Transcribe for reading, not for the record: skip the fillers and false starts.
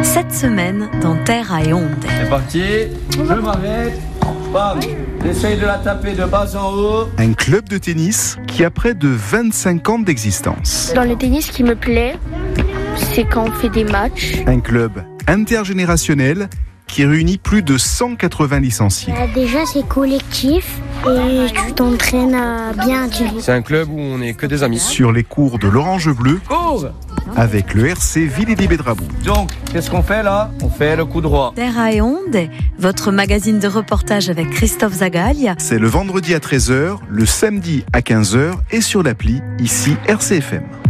Cette semaine, dans Terra e Onde. C'est parti, je m'arrête, bam, j'essaye de la taper de bas en haut. Un club de tennis qui a près de 25 ans d'existence. Dans le tennis, ce qui me plaît, c'est quand on fait des matchs. Un club intergénérationnel qui réunit plus de 180 licenciés. Déjà, c'est collectif et tu t'entraînes à bien tirer. C'est un club où on n'est que des amis. Sur les cours de l'Orange Bleu, Cours. avec le RC Villers-Bédrabout. Donc, qu'est-ce qu'on fait là? On fait le coup droit. Terra e Onde, votre magazine de reportage avec Christophe Zagaglia. C'est le vendredi à 13h, le samedi à 15h et sur l'appli, ici RCFM.